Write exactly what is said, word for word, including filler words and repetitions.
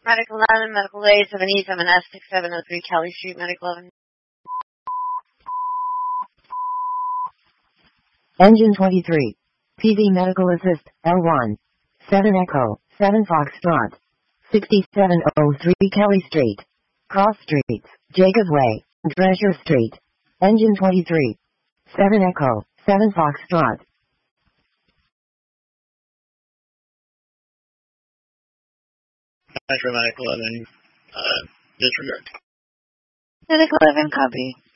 Medical eleven, Medical A, seven E, seven S, six seven oh three Kelly Street, Medical eleven. Engine twenty-three. P V Medical Assist, L one. seven Echo, seven Foxtrot. sixty-seven oh three Kelly Street. Cross Streets, Jacob Way, Treasure Street. Engine twenty-three. seven Echo, seven Foxtrot. Metro Medical eleven, uh, disregard. Medical eleven, copy.